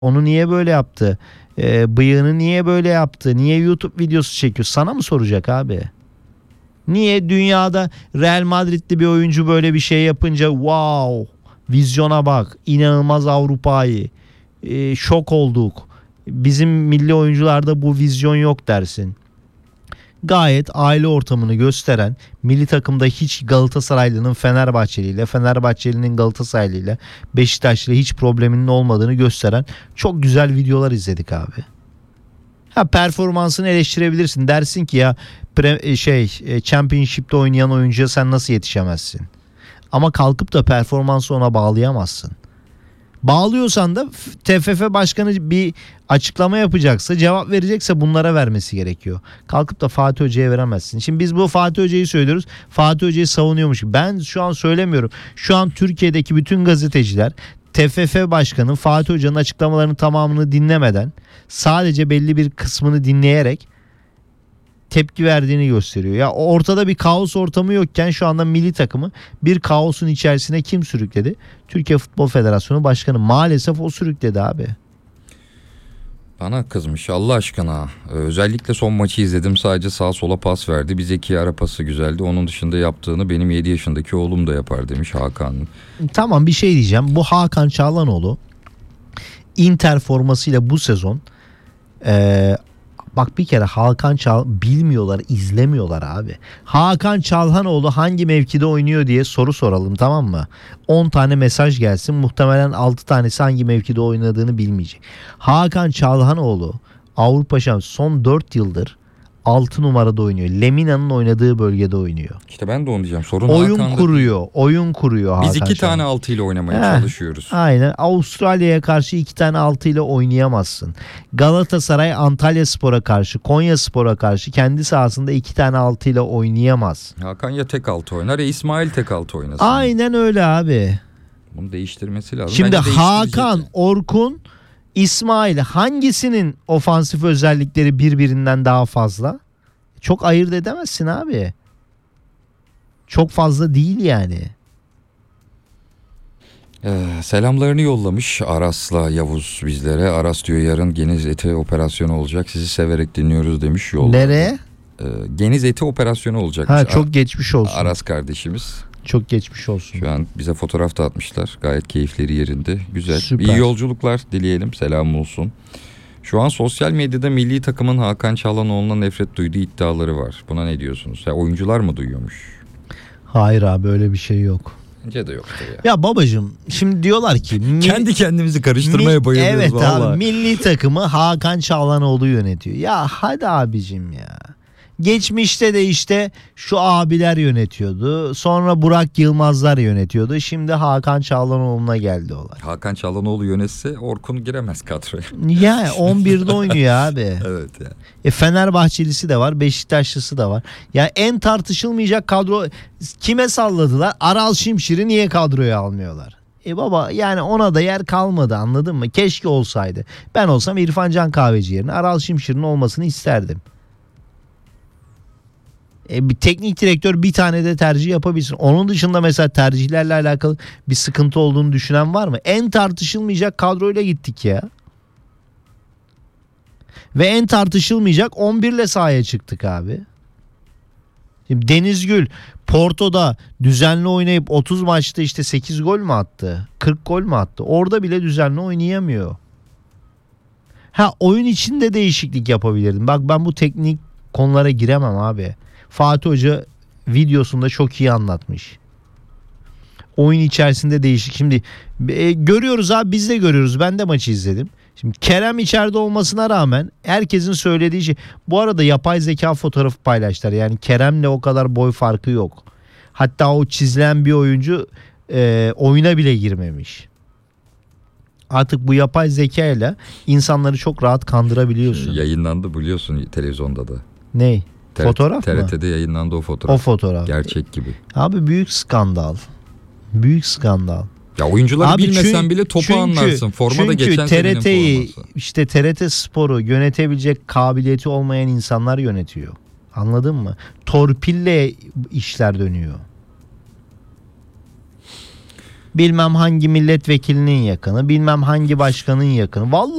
Onu niye böyle yaptı? Bıyığını niye böyle yaptı? Niye YouTube videosu çekiyor? Sana mı soracak abi? Niye dünyada Real Madrid'li bir oyuncu böyle bir şey yapınca wow, vizyona bak, inanılmaz Avrupa'yı, şok olduk. Bizim milli oyuncularda bu vizyon yok dersin. Gayet aile ortamını gösteren, milli takımda hiç Galatasaraylı'nın Fenerbahçeli'yle, Fenerbahçeli'nin Galatasaraylı'yla, Beşiktaşlı'yla hiç probleminin olmadığını gösteren çok güzel videolar izledik abi. Ha, performansını eleştirebilirsin. Dersin ki ya Championship'te oynayan oyuncuya sen nasıl yetişemezsin? Ama kalkıp da performansı ona bağlayamazsın. Bağlıyorsan da TFF başkanı bir açıklama yapacaksa, cevap verecekse bunlara vermesi gerekiyor. Kalkıp da Fatih Hoca'ya veremezsin. Şimdi biz bu Fatih Hoca'yı söylüyoruz. Fatih Hoca'yı savunuyormuş. Ben şu an söylemiyorum. Şu an Türkiye'deki bütün gazeteciler TFF başkanı Fatih Hoca'nın açıklamalarının tamamını dinlemeden, sadece belli bir kısmını dinleyerek tepki verdiğini gösteriyor. Ya ortada bir kaos ortamı yokken şu anda milli takımı bir kaosun içerisine kim sürükledi? Türkiye Futbol Federasyonu Başkanı. Maalesef o sürükledi abi. Bana kızmış Allah aşkına. Özellikle son maçı izledim, sadece sağa sola pas verdi. Bir Zeki ara pası güzeldi. Onun dışında yaptığını benim 7 yaşındaki oğlum da yapar demiş Hakan. Tamam, bir şey diyeceğim. Bu Hakan Çalhanoğlu Inter formasıyla bu sezon bak bir kere bilmiyorlar, izlemiyorlar abi. Hakan Çalhanoğlu hangi mevkide oynuyor diye soru soralım, tamam mı? 10 tane mesaj gelsin, muhtemelen 6 tanesi hangi mevkide oynadığını bilmeyecek. Hakan Çalhanoğlu Avrupa Şampiyonu son 4 yıldır 6 numarada oynuyor. Lemina'nın oynadığı bölgede oynuyor. İşte ben de onu diyeceğim. Sorun oyun Hakan'da kuruyor. Oyun kuruyor Hakan. Biz 2 tane 6 ile oynamaya çalışıyoruz. Aynen. Avustralya'ya karşı 2 tane 6 ile oynayamazsın. Galatasaray Antalyaspor'a karşı, Konyaspor'a karşı kendi sahasında 2 tane 6 ile oynayamaz. Hakan ya tek 6 oynar ya İsmail tek 6 oynasın. Aynen öyle abi. Bunu değiştirmesi lazım. Şimdi Hakan, Orkun, İsmail hangisinin ofansif özellikleri birbirinden daha fazla? Çok ayırt edemezsin abi. Çok fazla değil yani. Selamlarını yollamış Aras'la Yavuz bizlere. Aras diyor yarın geniz eti operasyonu olacak. Sizi severek dinliyoruz demiş yolda. Nereye? Geniz eti operasyonu olacak. Ha, çok geçmiş olsun. Aras kardeşimiz. Çok geçmiş olsun. Şu an bize fotoğraf da atmışlar. Gayet keyifleri yerinde. Güzel. Süper. İyi yolculuklar dileyelim. Selam olsun. Şu an sosyal medyada milli takımın Hakan Çalhanoğlu'na nefret duyduğu iddiaları var. Buna ne diyorsunuz? Ya oyuncular mı duyuyormuş? Hayır abi, öyle bir şey yok. Bence de yoktur ya. Ya babacığım, şimdi diyorlar ki kendi kendimizi karıştırmaya bayılıyoruz. Evet vallahi. abi, milli takımı Hakan Çalhanoğlu yönetiyor. Ya hadi abicim ya. Geçmişte de işte şu abiler yönetiyordu. Sonra Burak Yılmazlar yönetiyordu. Şimdi Hakan Çalhanoğlu'na geldi olay. Hakan Çalhanoğlu yönetse Orkun giremez kadroya. Ya 11'de oynuyor abi. Evet ya. Fenerbahçelisi de var, Beşiktaşlısı da var. Ya en tartışılmayacak kadro kime salladılar? Aral Şimşir'i niye kadroya almıyorlar? Baba, yani ona da yer kalmadı, anladın mı? Keşke olsaydı. Ben olsam İrfan Can Kahveci yerine Aral Şimşir'in olmasını isterdim. Bir teknik direktör bir tane de tercih yapabilsin. Onun dışında mesela tercihlerle alakalı bir sıkıntı olduğunu düşünen var mı? En tartışılmayacak kadroyla gittik ya. Ve en tartışılmayacak 11 ile sahaya çıktık abi. Şimdi Deniz Gül Porto'da düzenli oynayıp 30 maçta işte 8 gol mü attı? 40 gol mü attı? Orada bile düzenli oynayamıyor. Ha, oyun içinde değişiklik yapabilirdim. Bak, ben bu teknik konulara giremem abi. Fatih Hoca videosunda çok iyi anlatmış. Oyun içerisinde değişik. Şimdi görüyoruz abi, biz de görüyoruz. Ben de maçı izledim. Şimdi Kerem içeride olmasına rağmen herkesin söylediği şey. Bu arada yapay zeka fotoğrafı paylaştılar. Yani Kerem'le o kadar boy farkı yok. Hatta o çizilen bir oyuncu oyuna bile girmemiş. Artık bu yapay zeka ile insanları çok rahat kandırabiliyorsun. Yayınlandı biliyorsun televizyonda da. Ney? Fotoğraf mı? TRT'de yayınlandı o fotoğraf. O fotoğraf. Gerçek gibi. Abi büyük skandal. Büyük skandal. Ya oyuncuları bilmesen bile topu anlarsın. Formada geçen senenin TRT'yi forması. işte TRT Spor'u yönetebilecek kabiliyeti olmayan insanlar yönetiyor. Anladın mı? Torpille işler dönüyor. bilmem hangi milletvekilinin yakını, bilmem hangi başkanın yakını. Vallahi